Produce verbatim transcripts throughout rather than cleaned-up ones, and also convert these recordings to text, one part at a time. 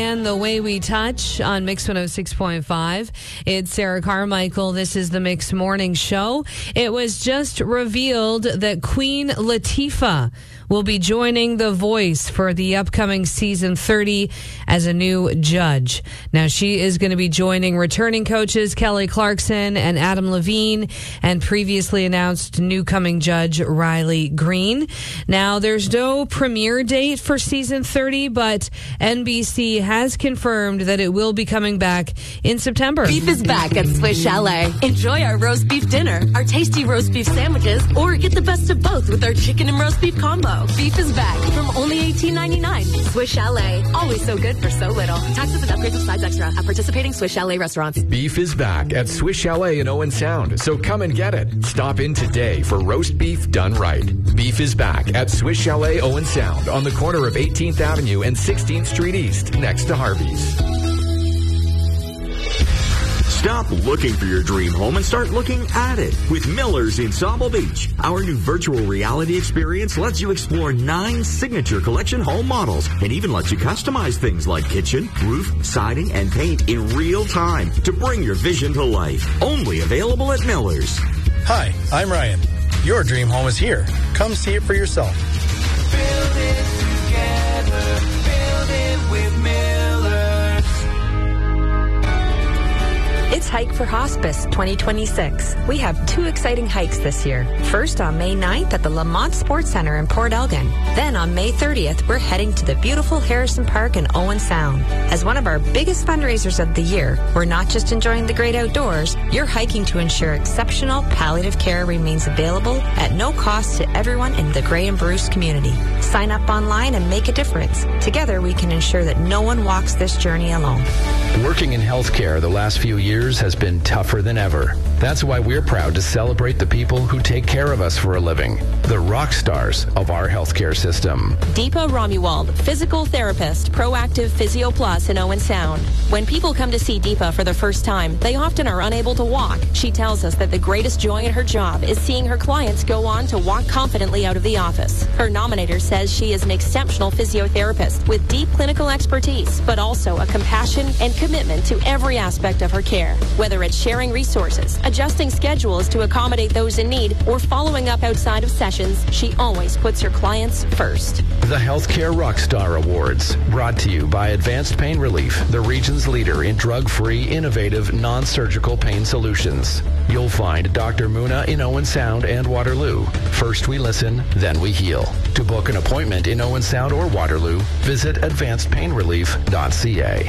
And The Way We Touch on Mix one oh six point five. It's Sarah Carmichael. This is the Mix Morning Show. It was just revealed that Queen Latifah will be joining The Voice for the upcoming season thirty as a new judge. Now, she is going to be joining returning coaches Kelly Clarkson and Adam Levine and previously announced new coming judge Riley Green. Now, there's no premiere date for season thirty, but N B C has confirmed that it will be coming back in September. Beef is back at Swiss Chalet. Enjoy our roast beef dinner, our tasty roast beef sandwiches, or get the best of both with our chicken and roast beef combo. Beef is back from only eighteen ninety-nine. Swiss Chalet, always so good for so little. Taxes and upgrades with sides extra at participating Swiss Chalet restaurants. Beef is back at Swiss Chalet in Owen Sound, so come and get it. Stop in today for roast beef done right. Beef is back at Swiss Chalet Owen Sound on the corner of eighteenth Avenue and sixteenth Street East, next to Harvey's. Stop looking for your dream home and start looking at it with Miller's in Sauble Beach. Our new virtual reality experience lets you explore nine signature collection home models and even lets you customize things like kitchen, roof, siding, and paint in real time to bring your vision to life. Only available at Miller's. Hi, I'm Ryan. Your dream home is here. Come see it for yourself. Build it together. Build it with Miller's. It's Hike for Hospice twenty twenty-six. We have two exciting hikes this year. First on May ninth at the Lamont Sports Center in Port Elgin. Then on May thirtieth, we're heading to the beautiful Harrison Park in Owen Sound. As one of our biggest fundraisers of the year, we're not just enjoying the great outdoors, you're hiking to ensure exceptional palliative care remains available at no cost to everyone in the Grey and Bruce community. Sign up online and make a difference. Together, we can ensure that no one walks this journey alone. Working in healthcare the last few years has been tougher than ever. That's why we're proud to celebrate the people who take care of us for a living, the rock stars of our healthcare system. Deepa Romuald, physical therapist, Proactive Physio Plus in Owen Sound. When people come to see Deepa for the first time, they often are unable to walk. She tells us that the greatest joy in her job is seeing her clients go on to walk confidently out of the office. Her nominator says she is an exceptional physiotherapist with deep clinical expertise, but also a compassion and commitment to every aspect of her care. Whether it's sharing resources, adjusting schedules to accommodate those in need, or following up outside of sessions, she always puts her clients first. The Healthcare Rockstar Awards, brought to you by Advanced Pain Relief, the region's leader in drug-free, innovative, non-surgical pain solutions. You'll find Doctor Muna in Owen Sound and Waterloo. First we listen, then we heal. To book an appointment in Owen Sound or Waterloo, visit advanced pain relief dot c a.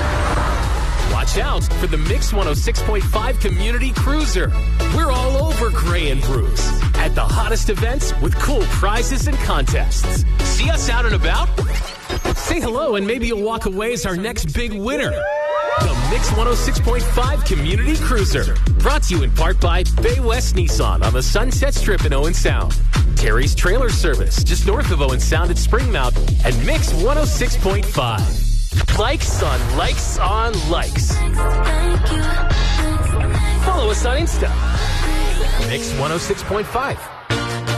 Watch out for the Mix one oh six point five Community Cruiser. We're all over Grey and Bruce at the hottest events with cool prizes and contests. See us out and about? Say hello and maybe you'll walk away as our next big winner. The Mix one oh six point five Community Cruiser. Brought to you in part by Bay West Nissan on the Sunset Strip in Owen Sound. Terry's Trailer Service just north of Owen Sound at Springmount. And Mix one oh six point five. Likes on likes on likes. Follow us on Insta. Mix one oh six point five.